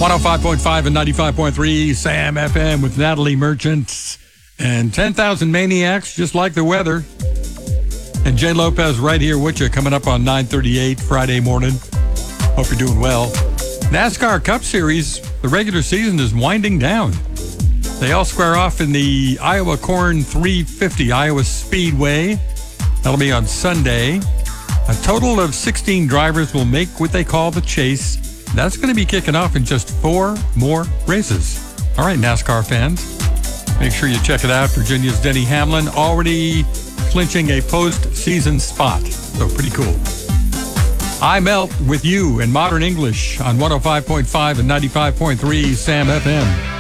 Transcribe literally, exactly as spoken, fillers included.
one oh five point five and ninety-five point three Sam F M with Natalie Merchant and ten thousand Maniacs, just like the weather. And Jay Lopez right here with you, coming up on nine thirty-eight Friday morning. Hope you're doing well. NASCAR Cup Series, the regular season is winding down. They all square off in the Iowa Corn three fifty Iowa Speedway. That'll be on Sunday. A total of sixteen drivers will make what they call the chase. That's going to be kicking off in just four more races. All right, NASCAR fans, make sure you check it out. Virginia's Denny Hamlin already clinching a postseason spot. So pretty cool. I Melt with you in modern English on one oh five point five and ninety-five point three Sam F M.